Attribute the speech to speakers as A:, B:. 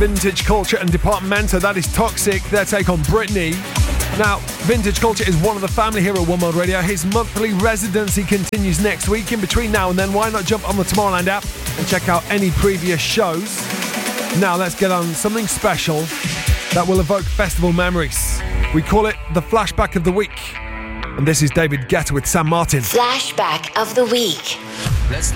A: Vintage Culture and Departamento. That is Toxic, their take on Britney. Now, Vintage Culture is one of the family here at One World Radio. His monthly residency continues next week. In between now and then, why not jump on the Tomorrowland app and check out any previous shows? Now, let's get on something special that will evoke festival memories. We call it the Flashback of the Week. And this is David Guetta with Sam Martin.
B: Flashback of the Week.